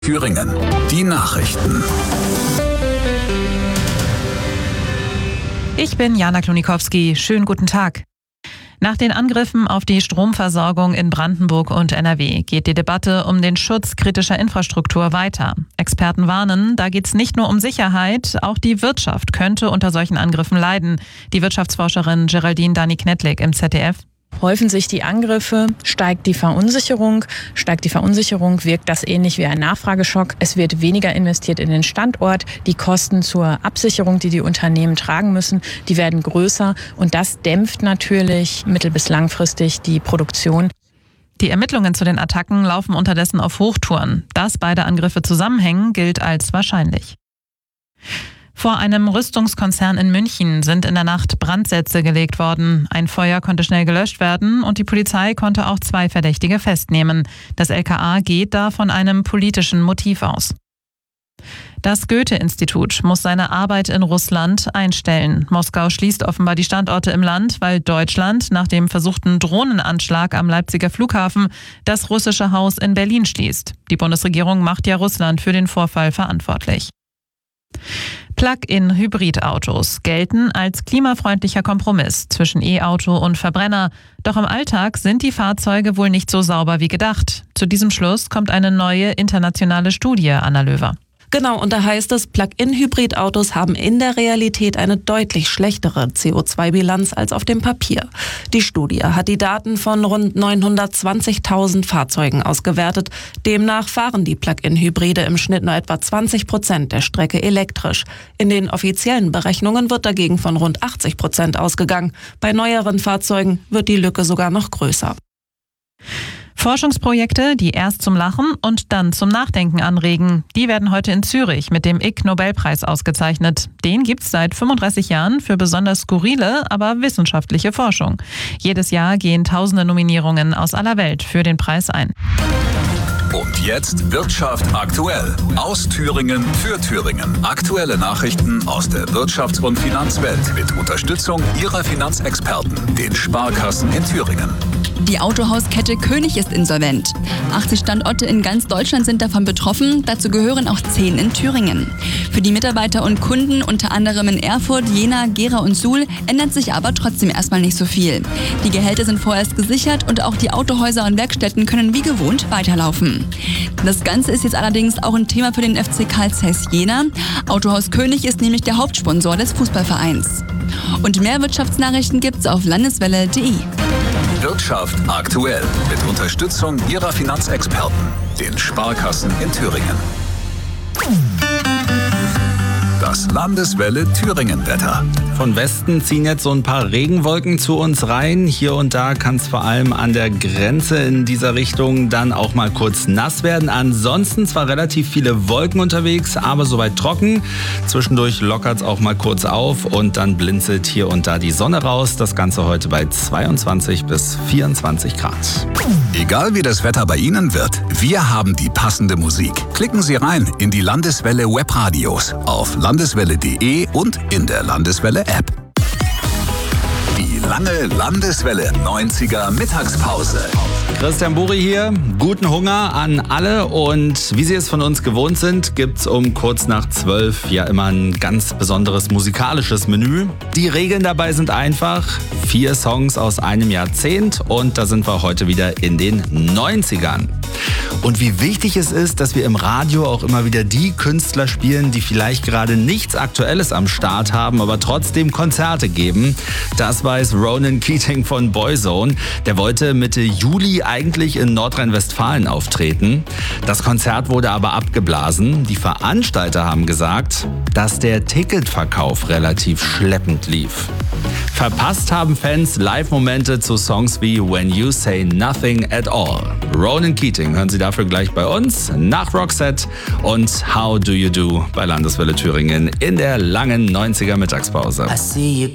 Thüringen. Die Nachrichten. Ich bin Jana Klonikowski. Schönen guten Tag. Nach den Angriffen auf die Stromversorgung in Brandenburg und NRW geht die Debatte um den Schutz kritischer Infrastruktur weiter. Experten warnen, da geht es nicht nur um Sicherheit, auch die Wirtschaft könnte unter solchen Angriffen leiden. Die Wirtschaftsforscherin Geraldine Dani-Knetlik im ZDF. Häufen sich die Angriffe, steigt die Verunsicherung. Steigt die Verunsicherung, wirkt das ähnlich wie ein Nachfrageschock. Es wird weniger investiert in den Standort. Die Kosten zur Absicherung, die die Unternehmen tragen müssen, die werden größer. Und das dämpft natürlich mittel- bis langfristig die Produktion. Die Ermittlungen zu den Attacken laufen unterdessen auf Hochtouren. Dass beide Angriffe zusammenhängen, gilt als wahrscheinlich. Vor einem Rüstungskonzern in München sind in der Nacht Brandsätze gelegt worden. Ein Feuer konnte schnell gelöscht werden und die Polizei konnte auch 2 Verdächtige festnehmen. Das LKA geht da von einem politischen Motiv aus. Das Goethe-Institut muss seine Arbeit in Russland einstellen. Moskau schließt offenbar die Standorte im Land, weil Deutschland nach dem versuchten Drohnenanschlag am Leipziger Flughafen das russische Haus in Berlin schließt. Die Bundesregierung macht ja Russland für den Vorfall verantwortlich. Plug-in-Hybridautos gelten als klimafreundlicher Kompromiss zwischen E-Auto und Verbrenner. Doch im Alltag sind die Fahrzeuge wohl nicht so sauber wie gedacht. Zu diesem Schluss kommt eine neue internationale Studie, Anna Löwer. Genau, und da heißt es, Plug-in-Hybridautos haben in der Realität eine deutlich schlechtere CO2-Bilanz als auf dem Papier. Die Studie hat die Daten von rund 920.000 Fahrzeugen ausgewertet. Demnach fahren die Plug-in-Hybride im Schnitt nur etwa 20% der Strecke elektrisch. In den offiziellen Berechnungen wird dagegen von rund 80% ausgegangen. Bei neueren Fahrzeugen wird die Lücke sogar noch größer. Forschungsprojekte, die erst zum Lachen und dann zum Nachdenken anregen, die werden heute in Zürich mit dem Ig-Nobelpreis ausgezeichnet. Den gibt's seit 35 Jahren für besonders skurrile, aber wissenschaftliche Forschung. Jedes Jahr gehen tausende Nominierungen aus aller Welt für den Preis ein. Und jetzt Wirtschaft aktuell. Aus Thüringen für Thüringen. Aktuelle Nachrichten aus der Wirtschafts- und Finanzwelt mit Unterstützung Ihrer Finanzexperten, den Sparkassen in Thüringen. Die Autohauskette König ist insolvent. 80 Standorte in ganz Deutschland sind davon betroffen, dazu gehören auch 10 in Thüringen. Für die Mitarbeiter und Kunden, unter anderem in Erfurt, Jena, Gera und Suhl, ändert sich aber trotzdem erstmal nicht so viel. Die Gehälter sind vorerst gesichert und auch die Autohäuser und Werkstätten können wie gewohnt weiterlaufen. Das Ganze ist jetzt allerdings auch ein Thema für den FC Carl Zeiss Jena. Autohaus König ist nämlich der Hauptsponsor des Fußballvereins. Und mehr Wirtschaftsnachrichten gibt's auf landeswelle.de. Wirtschaft aktuell mit Unterstützung Ihrer Finanzexperten, den Sparkassen in Thüringen. Das Landeswelle Thüringen-Wetter. Von Westen ziehen jetzt so ein paar Regenwolken zu uns rein. Hier und da kann es vor allem an der Grenze in dieser Richtung dann auch mal kurz nass werden. Ansonsten zwar relativ viele Wolken unterwegs, aber soweit trocken. Zwischendurch lockert es auch mal kurz auf und dann blinzelt hier und da die Sonne raus. Das Ganze heute bei 22 bis 24 Grad. Egal wie das Wetter bei Ihnen wird, wir haben die passende Musik. Klicken Sie rein in die Landeswelle Webradios auf landeswelle.de und in der Landeswelle-App. Die lange Landeswelle 90er Mittagspause. Christian Buri hier, guten Hunger an alle und wie Sie es von uns gewohnt sind, gibt's um kurz nach 12 ja immer ein ganz besonderes musikalisches Menü. Die Regeln dabei sind einfach, 4 Songs aus einem Jahrzehnt und da sind wir heute wieder in den 90ern. Und wie wichtig es ist, dass wir im Radio auch immer wieder die Künstler spielen, die vielleicht gerade nichts Aktuelles am Start haben, aber trotzdem Konzerte geben. Das weiß Ronan Keating von Boyzone. Der wollte Mitte Juli eigentlich in Nordrhein-Westfalen auftreten. Das Konzert wurde aber abgeblasen. Die Veranstalter haben gesagt, dass der Ticketverkauf relativ schleppend lief. Verpasst haben Fans Live-Momente zu Songs wie When You Say Nothing at All. Ronan Keating hören Sie dafür gleich bei uns nach Roxette und How Do You Do bei Landeswelle Thüringen in der langen 90er Mittagspause.